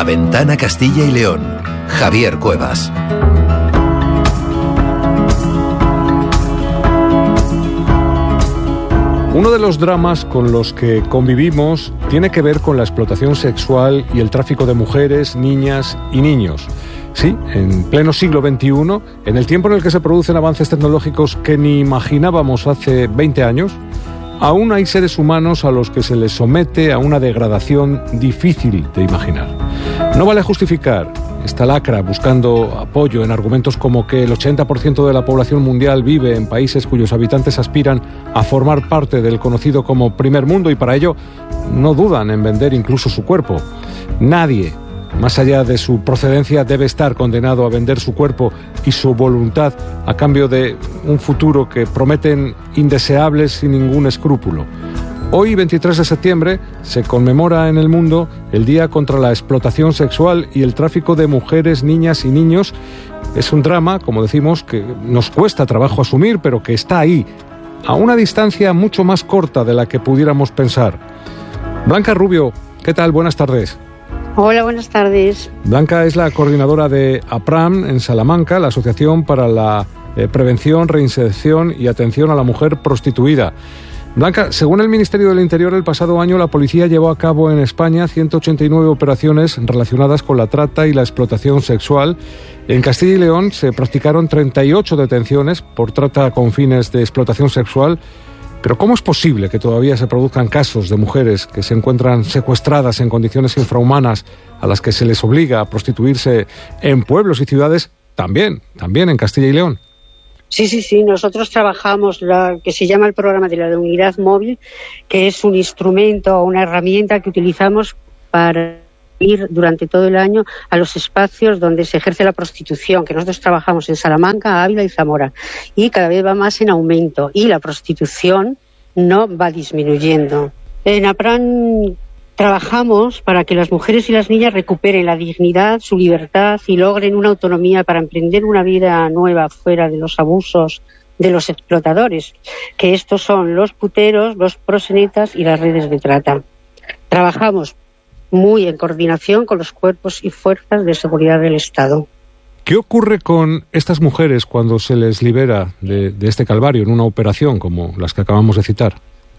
La Ventana Castilla y León. Javier Cuevas. Uno de los dramas con los que convivimos tiene que ver con la explotación sexual y el tráfico de mujeres, niñas y niños. Sí, en pleno siglo XXI, en el tiempo en el que se producen avances tecnológicos que ni imaginábamos hace 20 años, aún hay seres humanos a los que se les somete a una degradación difícil de imaginar. No vale justificar esta lacra buscando apoyo en argumentos como que el 80% de la población mundial vive en países cuyos habitantes aspiran a formar parte del conocido como primer mundo y para ello no dudan en vender incluso su cuerpo. Nadie, más allá de su procedencia, debe estar condenado a vender su cuerpo y su voluntad a cambio de un futuro que prometen indeseables sin ningún escrúpulo. Hoy, 23 de septiembre, se conmemora en el mundo el Día contra la Explotación Sexual y el Tráfico de Mujeres, Niñas y Niños. Es un drama, como decimos, que nos cuesta trabajo asumir, pero que está ahí, a una distancia mucho más corta de la que pudiéramos pensar. Blanca Rubio, ¿qué tal? Buenas tardes. Hola, buenas tardes. Blanca es la coordinadora de APRAM en Salamanca, la Asociación para la Prevención, Reinserción y Atención a la Mujer Prostituida. Blanca, según el Ministerio del Interior, el pasado año la policía llevó a cabo en España 189 operaciones relacionadas con la trata y la explotación sexual. En Castilla y León se practicaron 38 detenciones por trata con fines de explotación sexual. Pero ¿cómo es posible que todavía se produzcan casos de mujeres que se encuentran secuestradas en condiciones infrahumanas a las que se les obliga a prostituirse en pueblos y ciudades, también en Castilla y León? Sí. Nosotros trabajamos lo que se llama el programa de la unidad móvil, que es un instrumento o una herramienta que utilizamos para ir durante todo el año a los espacios donde se ejerce la prostitución, que nosotros trabajamos en Salamanca, Ávila y Zamora, y cada vez va más en aumento, y la prostitución no va disminuyendo. En APRAN trabajamos para que las mujeres y las niñas recuperen la dignidad, su libertad y logren una autonomía para emprender una vida nueva fuera de los abusos de los explotadores, que estos son los puteros, los proxenetas y las redes de trata. Trabajamos muy en coordinación con los cuerpos y fuerzas de seguridad del Estado. ¿Qué ocurre con estas mujeres cuando se les libera de este calvario en una operación como las que acabamos de citar?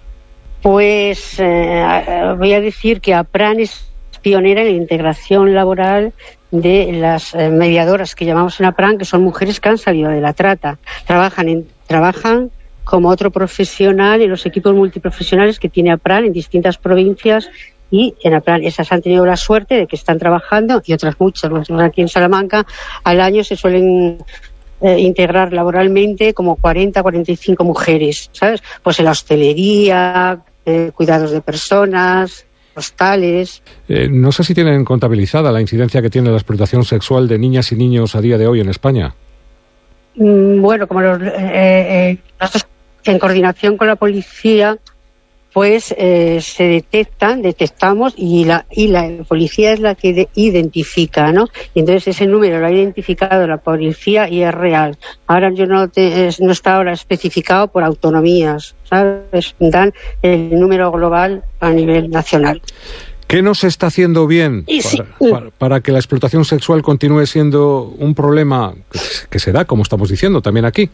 Pues voy a decir que APRAN es pionera en la integración laboral de las mediadoras que llamamos en APRAN, que son mujeres que han salido de la trata. Trabajan como otro profesional en los equipos multiprofesionales que tiene APRAN en distintas provincias, y en APRAN esas han tenido la suerte de que están trabajando, y otras muchas. Nosotros aquí en Salamanca al año se suelen integrar laboralmente como 40-45 mujeres, ¿sabes? Pues en la hostelería, cuidados de personas, hostales. No sé si tienen contabilizada la incidencia que tiene la explotación sexual de niñas y niños a día de hoy en España. Bueno, como nosotros en coordinación con la policía, pues se detectamos y la policía es la que identifica, ¿no? Y entonces ese número lo ha identificado la policía y es real. Ahora no está ahora especificado por autonomías, ¿sabes? Dan el número global a nivel nacional. ¿Qué no se está haciendo bien para que la explotación sexual continúe siendo un problema que se da, como estamos diciendo, también aquí?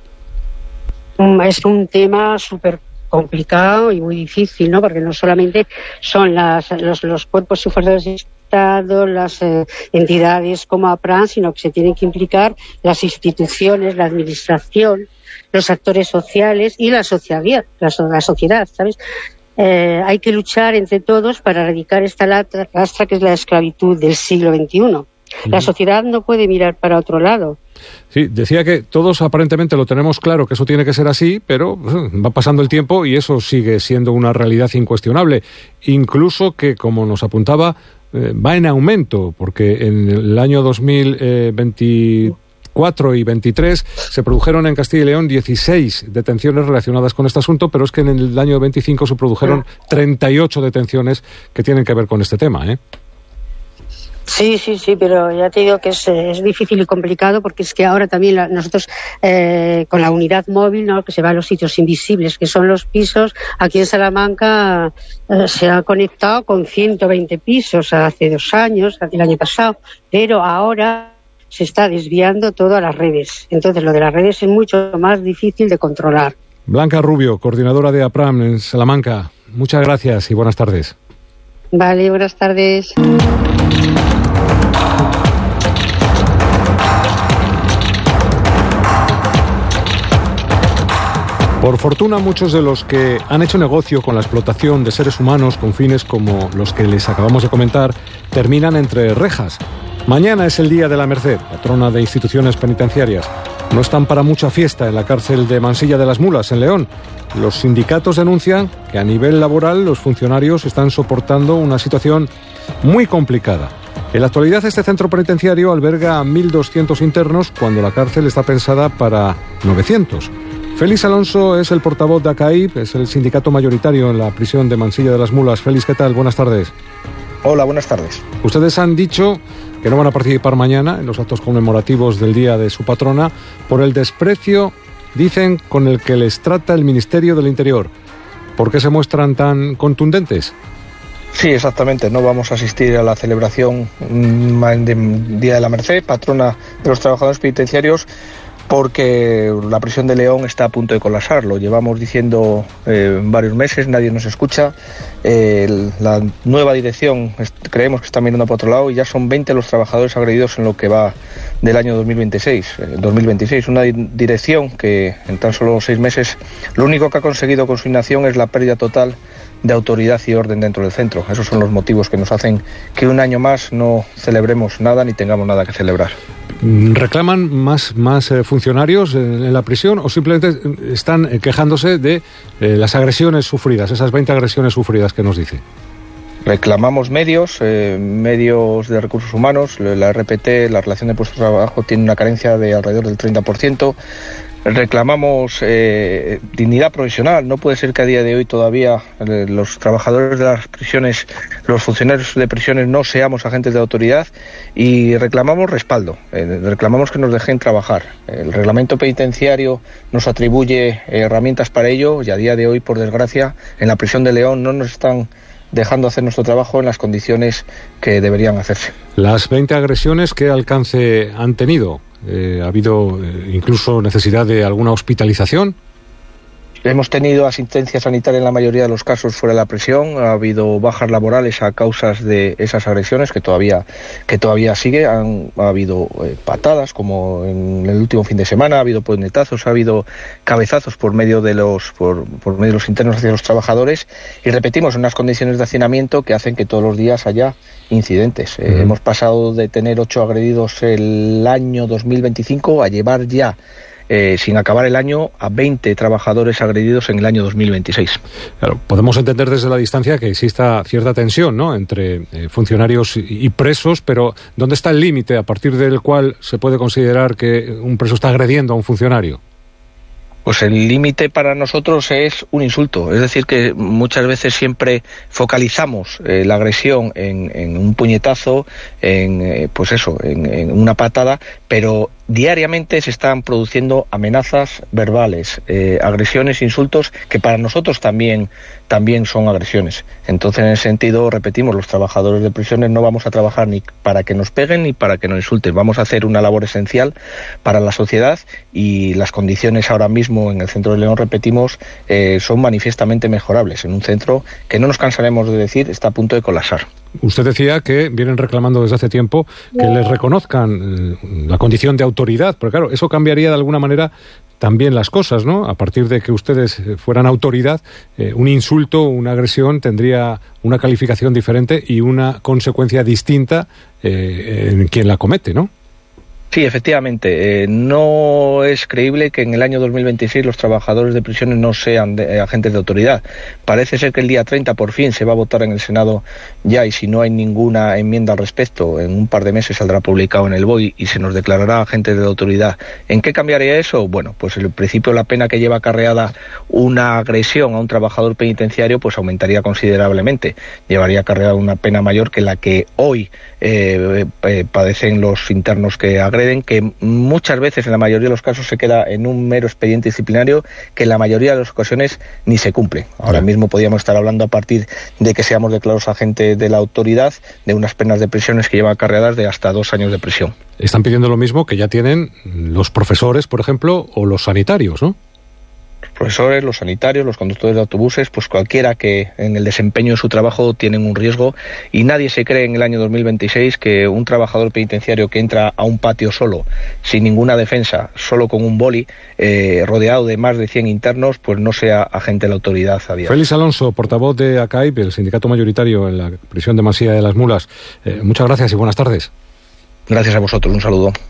Es un tema súper complicado y muy difícil, ¿no? Porque no solamente son los cuerpos y fuerzas de Estado, las entidades como APRAN, sino que se tienen que implicar las instituciones, la administración, los actores sociales y la sociedad, ¿sabes? Hay que luchar entre todos para erradicar esta lastra que es la esclavitud del siglo XXI. La sociedad no puede mirar para otro lado. Sí, decía que todos aparentemente lo tenemos claro que eso tiene que ser así, pero va pasando el tiempo y eso sigue siendo una realidad incuestionable. Incluso que, como nos apuntaba, va en aumento, porque en el año 2024 y 23 se produjeron en Castilla y León 16 detenciones relacionadas con este asunto, pero es que en el año 25 se produjeron 38 detenciones que tienen que ver con este tema, ¿eh? Sí, pero ya te digo que es difícil y complicado, porque es que ahora también nosotros con la unidad móvil, ¿no?, que se va a los sitios invisibles, que son los pisos, aquí en Salamanca se ha conectado con 120 pisos hace 2 años, el año pasado, pero ahora se está desviando todo a las redes. Entonces lo de las redes es mucho más difícil de controlar. Blanca Rubio, coordinadora de APRAM en Salamanca, muchas gracias y buenas tardes. Vale, buenas tardes. Por fortuna, muchos de los que han hecho negocio con la explotación de seres humanos con fines como los que les acabamos de comentar, terminan entre rejas. Mañana es el Día de la Merced, patrona de instituciones penitenciarias. No están para mucha fiesta en la cárcel de Mansilla de las Mulas, en León. Los sindicatos denuncian que a nivel laboral los funcionarios están soportando una situación muy complicada. En la actualidad, este centro penitenciario alberga a 1.200 internos cuando la cárcel está pensada para 900. Félix Alonso es el portavoz de ACAIP, es el sindicato mayoritario en la prisión de Mansilla de las Mulas. Félix, ¿qué tal? Buenas tardes. Hola, buenas tardes. Ustedes han dicho que no van a participar mañana en los actos conmemorativos del Día de su patrona por el desprecio, dicen, con el que les trata el Ministerio del Interior. ¿Por qué se muestran tan contundentes? Sí, exactamente. No vamos a asistir a la celebración del Día de la Merced, patrona de los trabajadores penitenciarios, porque la prisión de León está a punto de colapsar. Lo llevamos diciendo varios meses, nadie nos escucha. La nueva dirección creemos que está mirando para otro lado y ya son 20 los trabajadores agredidos en lo que va del año 2026. Una dirección que en tan solo 6 meses lo único que ha conseguido con su inacción es la pérdida total de autoridad y orden dentro del centro. Esos son los motivos que nos hacen que un año más no celebremos nada ni tengamos nada que celebrar. ¿Reclaman más funcionarios en la prisión o simplemente están quejándose de las agresiones sufridas, esas 20 agresiones sufridas que nos dice? Reclamamos medios de recursos humanos. La RPT, la relación de puestos de trabajo, tiene una carencia de alrededor del 30%. Reclamamos dignidad profesional. No puede ser que a día de hoy todavía los trabajadores de las prisiones, los funcionarios de prisiones, no seamos agentes de autoridad, y reclamamos respaldo. Reclamamos que nos dejen trabajar. El reglamento penitenciario nos atribuye herramientas para ello, y a día de hoy, por desgracia, en la prisión de León no nos están dejando hacer nuestro trabajo en las condiciones que deberían hacerse. Las 20 agresiones, ¿qué alcance han tenido? ¿Ha habido incluso necesidad de alguna hospitalización? Hemos tenido asistencia sanitaria en la mayoría de los casos fuera de la prisión. Ha habido bajas laborales a causas de esas agresiones que todavía sigue. Ha habido patadas, como en el último fin de semana. Ha habido puñetazos, ha habido cabezazos por medio de los internos hacia los trabajadores. Y repetimos, unas condiciones de hacinamiento que hacen que todos los días haya incidentes. Hemos pasado de tener 8 agredidos el año 2025 a llevar ya, sin acabar el año, a 20 trabajadores agredidos en el año 2026. Claro, podemos entender desde la distancia que exista cierta tensión, ¿no?, entre funcionarios y presos, pero ¿dónde está el límite a partir del cual se puede considerar que un preso está agrediendo a un funcionario? Pues el límite para nosotros es un insulto. Es decir, que muchas veces siempre focalizamos la agresión en un puñetazo, en una patada, pero diariamente se están produciendo amenazas verbales, agresiones, insultos, que para nosotros también son agresiones. Entonces, en ese sentido, repetimos, los trabajadores de prisiones no vamos a trabajar ni para que nos peguen ni para que nos insulten. Vamos a hacer una labor esencial para la sociedad, y las condiciones ahora mismo en el centro de León, repetimos, son manifiestamente mejorables. En un centro que, no nos cansaremos de decir, está a punto de colapsar. Usted decía que vienen reclamando desde hace tiempo que les reconozcan la condición de autoridad, pero claro, eso cambiaría de alguna manera también las cosas, ¿no? A partir de que ustedes fueran autoridad, un insulto, una agresión tendría una calificación diferente y una consecuencia distinta en quien la comete, ¿no? Sí, efectivamente. No es creíble que en el año 2026 los trabajadores de prisiones no sean agentes de autoridad. Parece ser que el día 30 por fin se va a votar en el Senado ya, y si no hay ninguna enmienda al respecto, en un par de meses saldrá publicado en el BOE y se nos declarará agentes de autoridad. ¿En qué cambiaría eso? Bueno, pues en principio la pena que lleva acarreada una agresión a un trabajador penitenciario pues aumentaría considerablemente. Llevaría acarreada una pena mayor que la que hoy padecen los internos que agreden, que muchas veces, en la mayoría de los casos, se queda en un mero expediente disciplinario que en la mayoría de las ocasiones ni se cumple. Ahora mismo podríamos estar hablando, a partir de que seamos declarados agentes de la autoridad, de unas penas de prisiones que llevan acarreadas de hasta 2 años de prisión. Están pidiendo lo mismo que ya tienen los profesores, por ejemplo, o los sanitarios, ¿no? Los profesores, los sanitarios, los conductores de autobuses, pues cualquiera que en el desempeño de su trabajo tienen un riesgo, y nadie se cree en el año 2026 que un trabajador penitenciario que entra a un patio solo, sin ninguna defensa, solo con un boli, rodeado de más de 100 internos, pues no sea agente de la autoridad a día. Félix Alonso, portavoz de ACAIP, el sindicato mayoritario en la prisión de Masía de las Mulas. Muchas gracias y buenas tardes. Gracias a vosotros, un saludo.